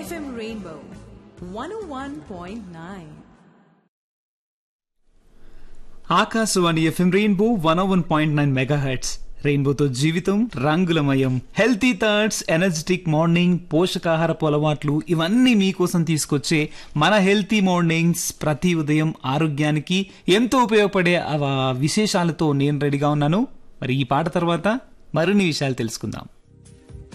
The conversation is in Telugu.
FM Rainbow 101.9. Akashvani FM rainbow 101.9 megahertz. రెయిన్బోతో జీవితం రంగులమయం. హెల్తీ థాట్స్, ఎనర్జెటిక్ మార్నింగ్, పోషకాహారపు అలవాట్లు ఇవన్నీ మీకోసం తీసుకొచ్చే మన హెల్తీ మార్నింగ్స్. ప్రతి ఉదయం ఆరోగ్యానికి ఎంతో ఉపయోగపడే విశేషాలతో నేను రెడీగా ఉన్నాను. మరి ఈ పాట తర్వాత మరిన్ని విషయాలు తెలుసుకుందాం.